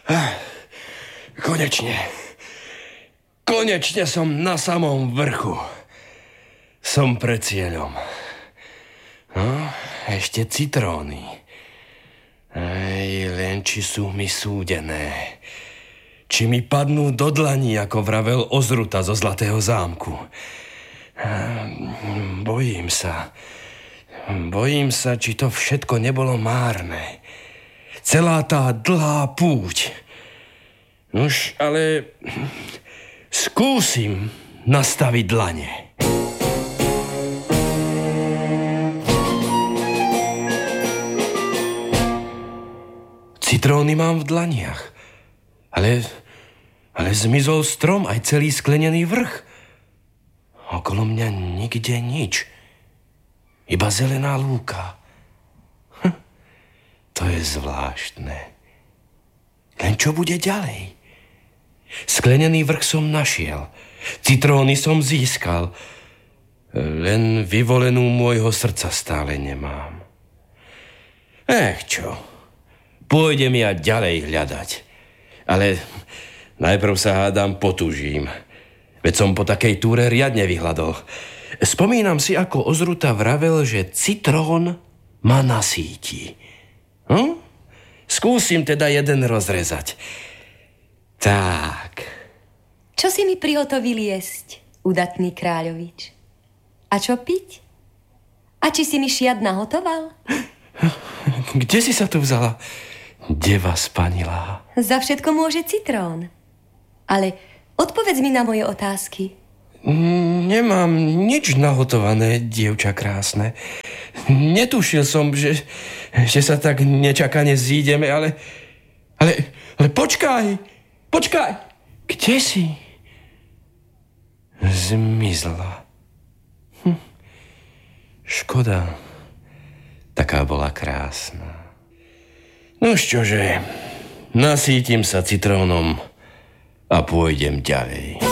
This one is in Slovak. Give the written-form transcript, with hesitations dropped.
Konečne som na samom vrchu. Som pred cieľom. No, ešte citróny. Len či sú mi súdené. Či mi padnú do dlaní, ako vravel Ozruta zo Zlatého zámku. Bojím sa, či to všetko nebolo márne. Celá tá dlhá púť. Nuž, ale skúsim nastaviť dlane. Citróny mám v dlaniach, ale zmizol strom aj celý sklenený vrch. Okolo mňa nikde nič. Iba zelená lúka. To je zvláštne. Len čo bude ďalej? Sklenený vrch som našiel. Citróny som získal. Len vyvolenú môjho srdca stále nemám. Čo? Pôjdem ja ďalej hľadať. Ale najprv sa hádam potúžim. Veď som po takej túre riadne vyhľadol. Spomínam si, ako Ozruta vravel, že citrón ma nasíti. Skúsim teda jeden rozrezať. Tak. Čo si mi prihotovil jesť, udatný kráľovič? A čo piť? A či si mi šiat nahotoval? Kde si sa tu vzala, deva spanilá? Za všetko môže citrón. Ale odpovedz mi na moje otázky. Nemám nič nahotované, dievča krásne. Netušil som, že sa tak nečakane zídeme, ale počkaj! Kde si? Zmizla. Škoda. Taká bola krásna. Nož čože, nasítim sa citrónom a pôjdem ďalej.